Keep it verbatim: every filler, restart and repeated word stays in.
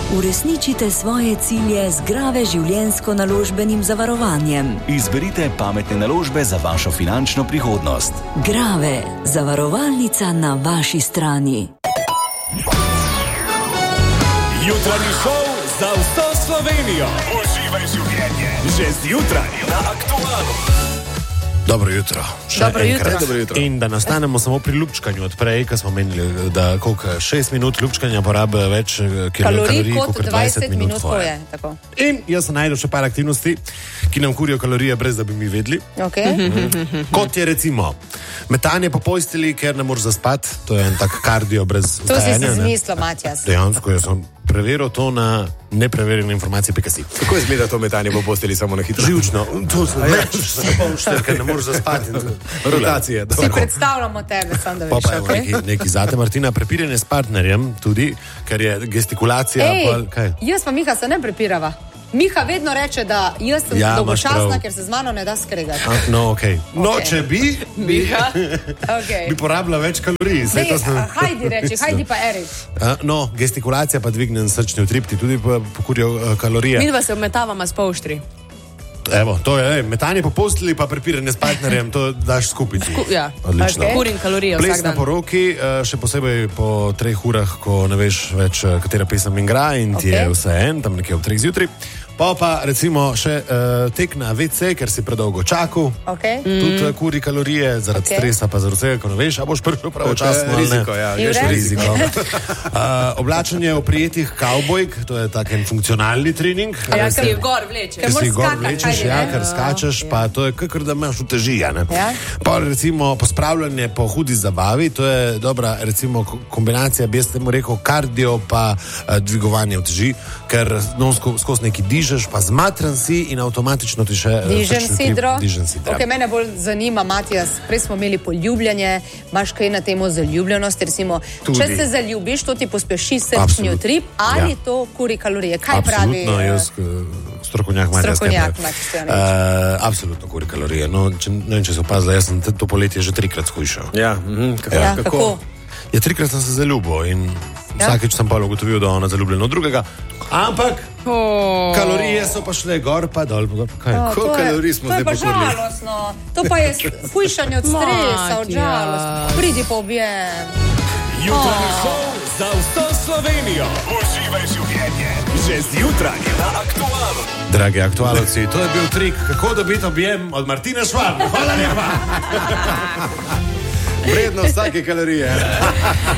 Uresničite svoje cilje z Grave življenjsko naložbenim zavarovanjem. Izberite pametne naložbe za vašo finančno prihodnost. Grave, zavarovalnica na vaši strani. Jutranji šov za vso Slovenijo. Uživaj življenje. Že zjutraj na Aktualu. Dobro jutro. Še Dobro jutro. Dobro jutro. In da nastanemo samo pri ljubčkanju od prej, ko smo menili, da koliko šest minut ljubčkanja porabi več kalorij, kalorij kot dvajset minut hoje. Tako. In jaz sem najdel še par aktivnosti, ki nam kurijo kalorije, brez da bi mi vedeli. Okay. Mhm. Kot je recimo metanje po postelji, ker ne moreš zaspati. To je en tak kardio brez To si vstajanja. si zmislil, Matjas. Dejansko, jaz sem preveril to na nepreverjene informacije pika si. Kako izgleda to metanje po posteli samo na hitro? Živčno. To sem več, ker ne moreš zaspati. Rotacije. Si predstavljamo tebe, sam da Pa veš. pa evo, neki, neki zate, Martina, prepiranje s partnerjem tudi, ker je gestikulacija. Ej, pa, kaj? jaz pa Miha se ne prepirava. Miha vedno reče, da jaz sem Ja, imaš dolgočasna, prav. ker se z mano ne da skregati. A, no, okej. Okay. No, Okej. če bi, bi, Okay. bi porabila več kalorij. Saj Dej, to sem- hajdi reči, hajdi pa Erik. A, no, gestikulacija pa dvigne srčni utrip, ti tudi po- pokurijo uh, kalorije. Midva se obmetavama s polštri. Evo, to je, ej, metanje po posteli pa prepiranje s partnerjem, to daš skupaj. Ja, Odlično. Okej. kurim kalorije vsak Ples na dan. poroki, eh, še posebej po treh urah, ko ne veš več, eh, katera pesem igra in ti Okej. je vse en, tam nekje ob treh zjutraj. Pa pa recimo še uh, tek na ve ce, ker si predolgo čakal. Okay. Mm. Tudi uh, kuri kalorije zaradi Okej. okay. stresa, pa zaradi vsega, ko ne veš, a boš prišel pravočasno. ali ne. Riziko, ja. Jure? greš v riziko. Riziko. uh, oblačenje v prijetih kavbojk, to je tak en funkcionalni trening. Ja, Veste, ker je gor vleče. Ker Ker si moraš gor skakati, vlečeš, ajde, ja, ne? ker skačeš, pa to je kakor da imaš utežija. Ja. Pa recimo pospravljanje po hudi zabavi, to je dobra recimo ko- kombinacija, bi jaz temu rekel, kardio pa uh, dvigovanje uteži, ker no, sko, skozi neki dižeš, pa zmatran si in avtomatično ti še uh, Dižen srčni utrip- sidro. Dižen sidro. Okay, mene bolj zanima, Matijas, prej smo imeli poljubljanje, imaš kaj na temo zaljubljenosti, recimo, Tudi. če se zaljubiš, to ti pospeši srčni Absolutno. utrip, ali Ja. to kuri kalorije? Kaj pravi? Absolutno, eh, jaz eh, strokovnjak Matjaž Strokovnjak Kemper. Matjaž Kemper. Uh, absolutno kuri kalorije. No, če, ne vem, če si opazila, jaz sem te- to poletje že trikrat shujšal. Ja, mhm, kako, Ja, kako? Ja, trikrat sem se zaljubil in Ja. vsakeč sem pa ugotovil, da je ona zaljubljena od drugega. Ampak Oh. kalorije so pa šle gor, pa dol. Pa gor, pa kaj? Oh, Koliko to je- kalorij smo To je zdaj pa pokurili? žalostno. To pa je hujšanje od stresa, od Matjaž. žalosti. Pridi po objem. Jutranji šov za vso Slovenijo. Uživaj življenje. Že zjutraj na Aktualu. Dragi aktualci, to je bil trik, kako dobiti objem od Martine Švab. Hvala lepa. Vredno vsake kalorije.